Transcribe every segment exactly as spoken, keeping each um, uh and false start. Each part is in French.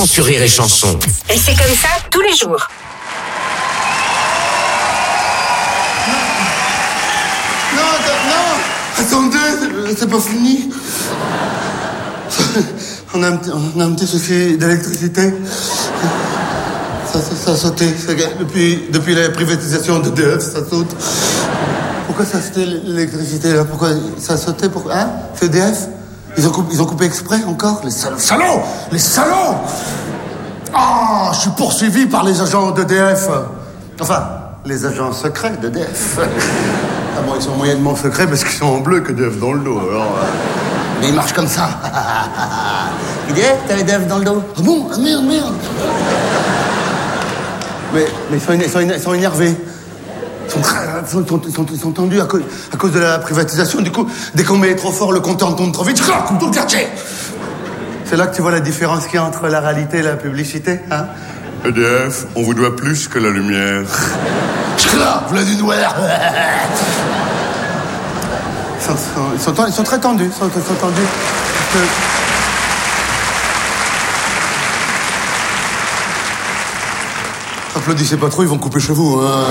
sur Rire et Chanson. Et c'est comme ça tous les jours. Non, non, attendez, c'est pas fini. On a un, on a un petit souci d'électricité. Ça, ça, ça a sauté. Ça, depuis, depuis la privatisation d'E D F, ça saute. Pourquoi ça a sauté l'électricité là? Pourquoi ça a sauté? Pourquoi? Hein? C'est E D F? Ils ont, coupé, ils ont coupé exprès encore? Les salauds, salauds! Les salauds! Ah, oh, je suis poursuivi par les agents d'E D F. Enfin, les agents secrets d'E D F. Ah bon, ils sont moyennement secrets parce qu'ils sont en bleu que d'E D F dans le dos, alors... Euh... Mais ils marchent comme ça. Il dit, hey, t'as les D F dans le dos. Ah bon? Ah merde, merde. Mais, mais ils, sont, ils, sont, ils sont énervés. Ils sont, très, ils, sont, ils, sont, ils sont tendus à cause, à cause de la privatisation. Du coup, dès qu'on met trop fort, le compteur tourne trop vite. Coupe tout le quartier. C'est là que tu vois la différence qu'il y a entre la réalité et la publicité, hein? E D F, on vous doit plus que la lumière. Là, voilà du noir. Ils sont, ils, sont, ils sont très tendus. Ils sont, ils sont tendus. Que... Applaudissez pas trop, ils vont couper chez vous. Hein.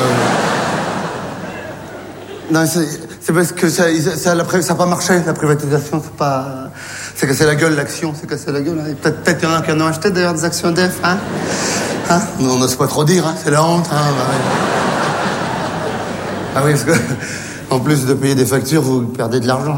Non, c'est parce que ça n'a ça, ça pas marché, la privatisation. C'est pas... C'est cassé la gueule, l'action. C'est cassé la gueule. Hein. Peut-être peut-être qu'il y en a qui en ont acheté d'ailleurs des actions E D F. Hein, hein, on n'ose pas trop dire. Hein. C'est la honte. Hein. Bah, ouais. Ah oui, parce que... En plus de payer des factures, vous perdez de l'argent.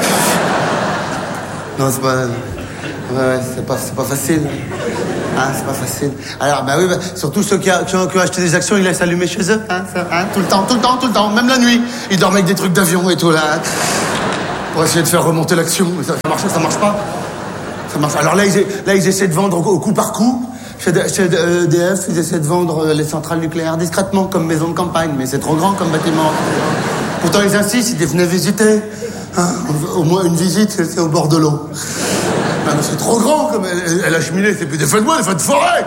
Non, c'est pas... Ouais, ouais, c'est pas, c'est pas facile. Hein, c'est pas facile. Alors, bah oui, bah, surtout ceux qui, a, qui, ont, qui ont acheté des actions, ils laissent allumer chez eux. Hein, ça, hein, tout le temps, tout le temps, tout le temps. Même la nuit. Ils dorment avec des trucs d'avion et tout, là. Hein, pour essayer de faire remonter l'action. Mais ça, ça marche, ça marche pas. Ça marche. Alors là, ils, là, ils essaient de vendre au, au coup par coup. Chez E D F, ils essaient de vendre les centrales nucléaires discrètement, comme maison de campagne. Mais c'est trop grand comme bâtiment. Pourtant, ils insistent, ils disent, venez visiter. Hein, au moins une visite, c'est au bord de l'eau. Ah, mais c'est trop grand, comme elle, elle a cheminé, c'est plus des feux de bois, des feux de forêt.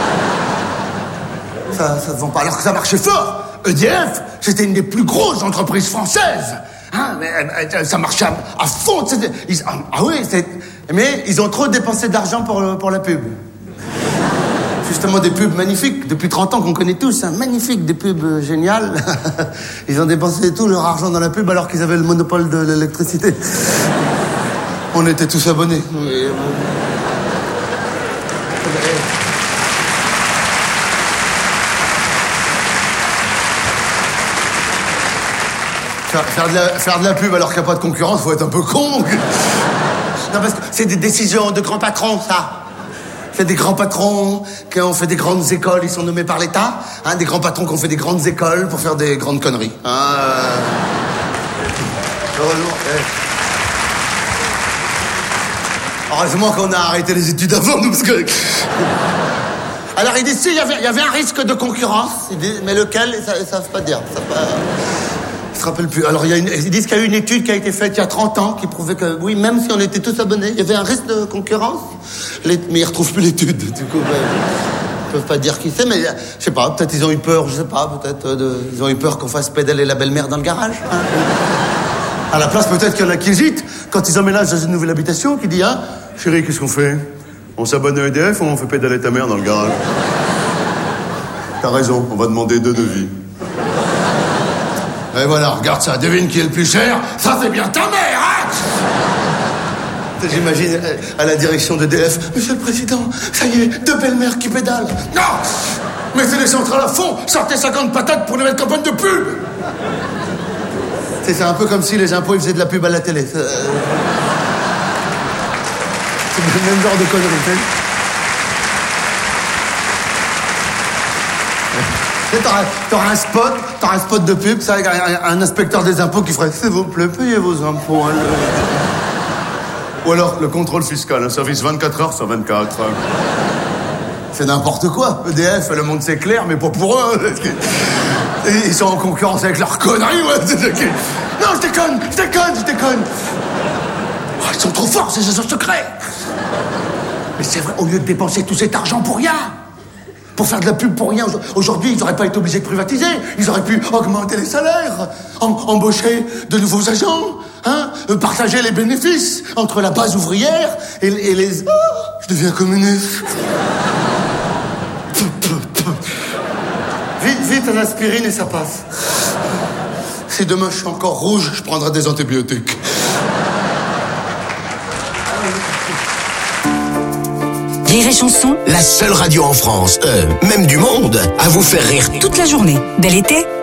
Ça, ça se vend pas, alors que ça marchait fort. E D F, c'était une des plus grosses entreprises françaises. Hein, mais ça marchait à, à fond. Ils, ah, ah oui, c'est, mais ils ont trop dépensé d'argent pour, pour la pub. Justement, des pubs magnifiques, depuis trente ans qu'on connaît tous, hein, magnifiques, des pubs géniales. Ils ont dépensé tout leur argent dans la pub alors qu'ils avaient le monopole de l'électricité. On était tous abonnés. Et... Faire, faire, de la, faire de la pub alors qu'il n'y a pas de concurrence, faut être un peu con. Non, parce que c'est des décisions de grands patrons, ça. C'est des grands patrons qui ont fait des grandes écoles, ils sont nommés par l'État. Hein, des grands patrons qui ont fait des grandes écoles pour faire des grandes conneries. Hein, euh... Heureusement, eh. Heureusement qu'on a arrêté les études avant, nous, parce que... Alors, ils disent, si, il y avait, il y avait un risque de concurrence, ils disent, mais lequel, ça ne savent pas dire. Ça pas... Ils se rappellent plus. Alors, il y a une... ils disent qu'il y a eu une étude qui a été faite il y a trente ans qui prouvait que, oui, même si on était tous abonnés, il y avait un risque de concurrence. Les... Mais ils ne retrouvent plus l'étude. Du coup, ben, ils ne peuvent pas dire qui c'est, mais je sais pas, peut-être ils ont eu peur, je sais pas, peut-être euh, de... ils ont eu peur qu'on fasse pédaler la belle-mère dans le garage. Hein. À la place, peut-être qu'il y en a qui hésitent quand ils emménagent dans une nouvelle habitation, qui dit, hein, chérie, qu'est-ce qu'on fait? On s'abonne à E D F ou on fait pédaler ta mère dans le garage? T'as raison, on va demander deux devis. Et voilà, regarde ça, devine qui est le plus cher. Ça, c'est bien ta mère, hein? J'imagine à la direction de E D F. Monsieur le Président, ça y est, deux belles-mères qui pédalent. Non! Mettez les centrales à fond, sortez cinquante patates pour une nouvelle campagne de pub. C'est un peu comme si les impôts ils faisaient de la pub à la télé. C'est, euh... c'est le même genre de conneries. T'auras, t'auras un spot, t'auras un spot de pub, ça, un, un inspecteur des impôts qui ferait « S'il vous plaît, payez vos impôts. Hein, » Ou alors le contrôle fiscal, un service vingt-quatre heures sur vingt-quatre. C'est n'importe quoi. E D F, le monde c'est clair, mais pas pour eux. Ils sont en concurrence avec leurs conneries, ouais. Non, je déconne, je déconne, je déconne. Oh, ils sont trop forts, ces agents secrets. Mais c'est vrai, au lieu de dépenser tout cet argent pour rien, pour faire de la pub pour rien, aujourd'hui, ils n'auraient pas été obligés de privatiser. Ils auraient pu augmenter les salaires, em- embaucher de nouveaux agents, hein, partager les bénéfices entre la base ouvrière et, et les... Oh, je deviens communiste. vite à l'aspirine et ça passe. Si demain je suis encore rouge, je prendrai des antibiotiques. Rire et chanson, La seule radio en France, euh, même du monde, à vous faire rire toute la journée. Bel été